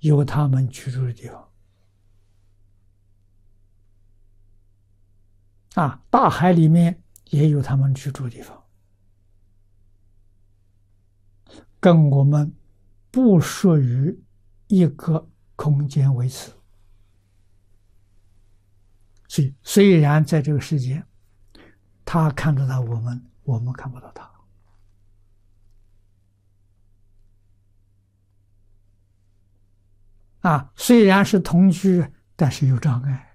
有他们居住的地方。大海里面也有他们居住的地方，跟我们不属于一个空间维持。所以，虽然在这个世界，他看得到我们，我们看不到他。虽然是同居，但是有障碍。